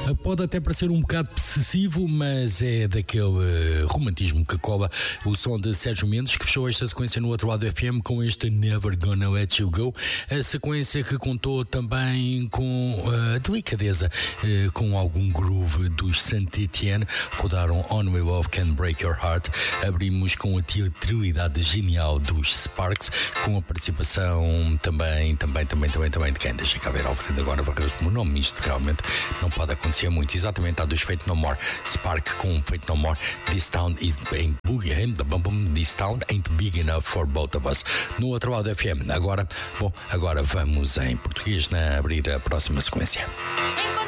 Pode até parecer um bocado excessivo, mas é daquele romantismo que cola o som de Sérgio Mendes, que fechou esta sequência no outro lado do FM com este Never Gonna Let You Go. A sequência que contou também com delicadeza, com algum groove dos Saint-Étienne. Rodaram On We Love Can Break Your Heart. Abrimos com a teatralidade genial dos Sparks, com a participação também de quem? Deixa cá ver, Alfredo, agora barreu-se o nome. Isto realmente não pode acontecer muito. Exatamente, há dos Faith No More. Spark com Faith No More. This town ain't big enough for both of us. No outro lado do FM. Agora vamos em português abrir a próxima sequência.